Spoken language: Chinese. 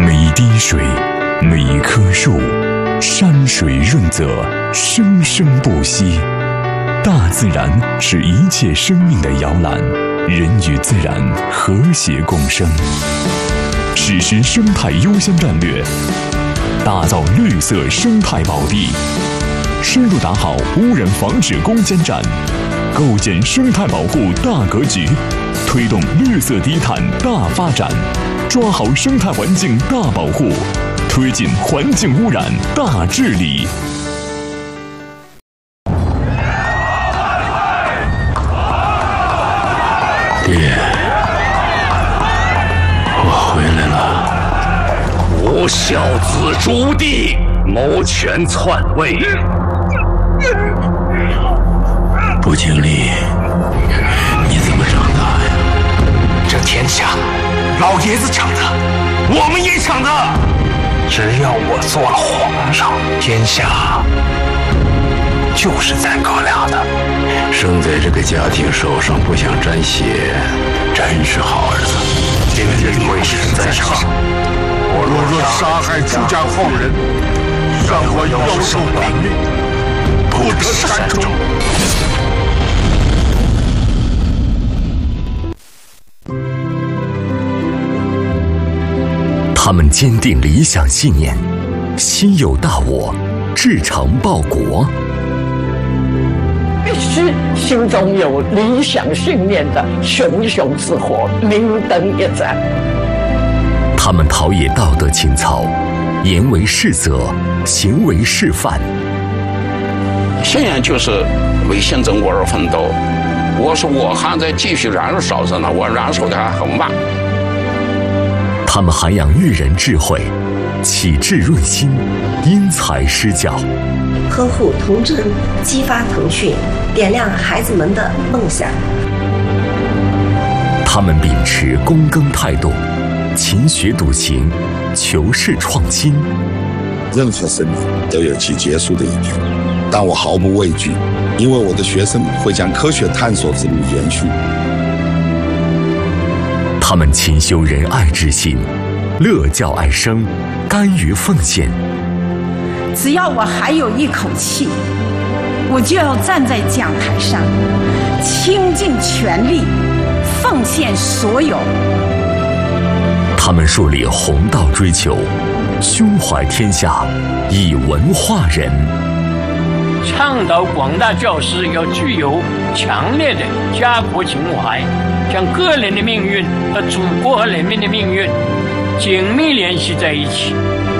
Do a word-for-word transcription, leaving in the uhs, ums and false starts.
每一滴水，每一棵树，山水润泽，生生不息。大自然是一切生命的摇篮，人与自然和谐共生。实施生态优先战略，打造绿色生态宝地，深入打好污染防治攻坚战，构建生态保护大格局，推动绿色低碳大发展，抓好生态环境大保护，推进环境污染大治理。 爹，我回来了。 吾小子朱棣谋权篡位， 不经历，你怎么长大呀？ 这天下，老爷子抢的，我们也抢的。只要我做了皇上，天下就是咱哥俩的。 生在这个家庭手上不想沾血，真是好儿子。 今日贵神在上，我若若杀害朱家放人，让我要受绑命，不得善终。 他们坚定理想信念，心有大我，志诚报国。 必须心中有理想信念的熊熊之火，明灯一盏。 他们陶冶道德情操，言为是则，行为示范。 现在就是为新中国而奋斗。我说我还在继续燃烧着呢，我燃烧的还很慢。 他们涵养育人智慧，启智润心，因材施教， 呵护童真，激发腾讯，点亮孩子们的梦想。 他们秉持躬耕态度，勤学笃行，求是创新。 任何生命都有其结束的一天，但我毫不畏惧，因为我的学生会将科学探索之路延续。 他们勤修仁爱之心，乐教爱生，甘于奉献。 只要我还有一口气，我就要站在讲台上，倾尽全力，奉献所有。 他们树立弘道追求，胸怀天下，以文化人。 倡导广大教师要具有强烈的家国情怀，将个人的命运和祖国和人民的命运紧密联系在一起，